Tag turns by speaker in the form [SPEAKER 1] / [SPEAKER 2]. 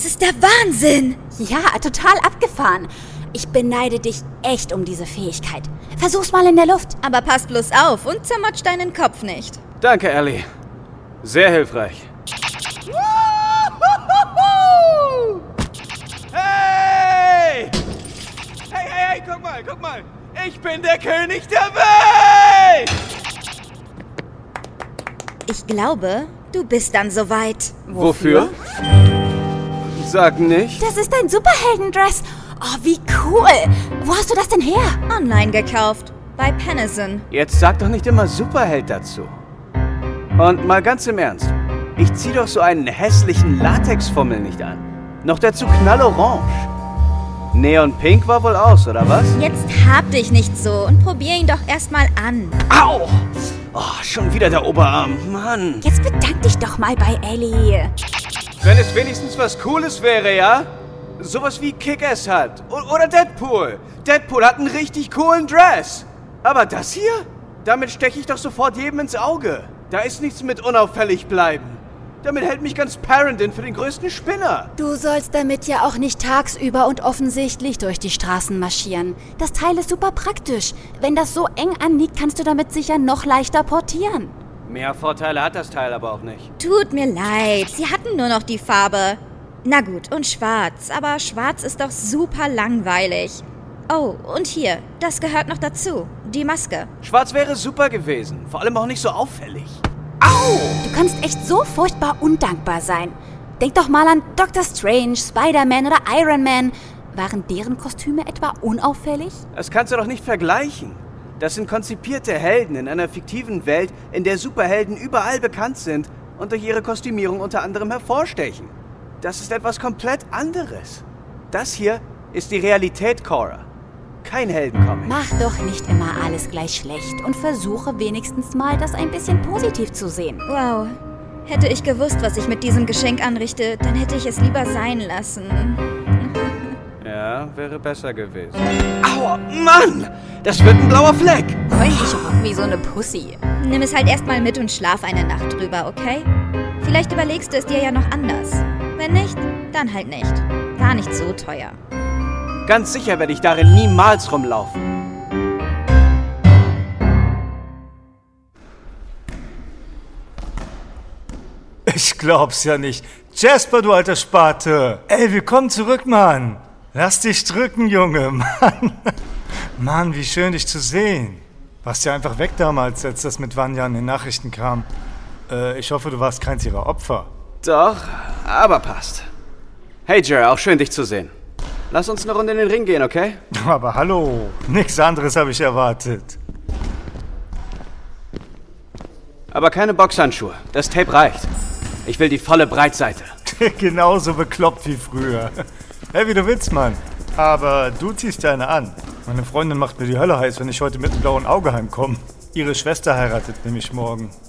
[SPEAKER 1] ist der Wahnsinn!
[SPEAKER 2] Ja, total abgefahren. Ich beneide dich echt um diese Fähigkeit. Versuch's mal in der Luft.
[SPEAKER 1] Aber pass bloß auf und zermatscht deinen Kopf nicht.
[SPEAKER 3] Danke, Ellie. Sehr hilfreich. Hey! Hey, guck mal! Ich bin der König der Welt!
[SPEAKER 1] Ich glaube, du bist dann soweit.
[SPEAKER 3] Wofür? Sag nicht.
[SPEAKER 2] Das ist dein Superheldendress. Oh, wie cool. Wo hast du das denn her?
[SPEAKER 1] Online gekauft. Bei Penison.
[SPEAKER 3] Jetzt sag doch nicht immer Superheld dazu. Und mal ganz im Ernst. Ich zieh doch so einen hässlichen Latexfummel nicht an. Noch dazu knallorange. Neon Pink war wohl aus, oder was?
[SPEAKER 1] Jetzt hab dich nicht so und probier ihn doch erstmal an.
[SPEAKER 3] Au! Oh, schon wieder der Oberarm. Mann.
[SPEAKER 2] Jetzt bedank dich doch mal bei Ellie.
[SPEAKER 3] Wenn es wenigstens was Cooles wäre, ja? Sowas wie Kick-Ass hat. Oder Deadpool. Deadpool hat einen richtig coolen Dress. Aber das hier? Damit steche ich doch sofort jedem ins Auge. Da ist nichts mit unauffällig bleiben. Damit hält mich ganz Parendin für den größten Spinner.
[SPEAKER 2] Du sollst damit ja auch nicht tagsüber und offensichtlich durch die Straßen marschieren. Das Teil ist super praktisch. Wenn das so eng anliegt, kannst du damit sicher noch leichter portieren.
[SPEAKER 3] Mehr Vorteile hat das Teil aber auch nicht.
[SPEAKER 1] Tut mir leid, sie hatten nur noch die Farbe. Na gut, und schwarz. Aber schwarz ist doch super langweilig. Oh, und hier, das gehört noch dazu. Die Maske.
[SPEAKER 3] Schwarz wäre super gewesen. Vor allem auch nicht so auffällig. Au!
[SPEAKER 2] Du kannst echt so furchtbar undankbar sein. Denk doch mal an Dr. Strange, Spider-Man oder Iron Man. Waren deren Kostüme etwa unauffällig?
[SPEAKER 3] Das kannst du doch nicht vergleichen. Das sind konzipierte Helden in einer fiktiven Welt, in der Superhelden überall bekannt sind und durch ihre Kostümierung unter anderem hervorstechen. Das ist etwas komplett anderes. Das hier ist die Realität, Cora. Kein Heldencomic.
[SPEAKER 2] Mach doch nicht immer alles gleich schlecht und versuche wenigstens mal, das ein bisschen positiv zu sehen.
[SPEAKER 1] Wow. Hätte ich gewusst, was ich mit diesem Geschenk anrichte, dann hätte ich es lieber sein lassen.
[SPEAKER 3] Ja, wäre besser gewesen. Aua, Mann! Das wird ein blauer Fleck!
[SPEAKER 2] Heul dich rum wie so eine Pussy.
[SPEAKER 1] Nimm es halt erstmal mit und schlaf eine Nacht drüber, okay? Vielleicht überlegst du es dir ja noch anders. Wenn nicht, dann halt nicht. War nicht so teuer.
[SPEAKER 3] Ganz sicher werde ich darin niemals rumlaufen.
[SPEAKER 4] Ich glaub's ja nicht. Jasper, du alter Spate. Ey, willkommen zurück, Mann. Lass dich drücken, Junge, Mann. Mann, wie schön, dich zu sehen. Warst ja einfach weg damals, als das mit Vanya in den Nachrichten kam. Ich hoffe, du warst keins ihrer Opfer.
[SPEAKER 3] Doch, aber passt. Hey, Jer, auch schön, dich zu sehen. Lass uns eine Runde in den Ring gehen, okay?
[SPEAKER 4] Aber hallo, nichts anderes habe ich erwartet.
[SPEAKER 3] Aber keine Boxhandschuhe. Das Tape reicht. Ich will die volle Breitseite.
[SPEAKER 4] Genauso bekloppt wie früher. Hey, wie du willst, Mann. Aber du ziehst deine an. Meine Freundin macht mir die Hölle heiß, wenn ich heute mit einem blauen Auge heimkomme. Ihre Schwester heiratet nämlich morgen.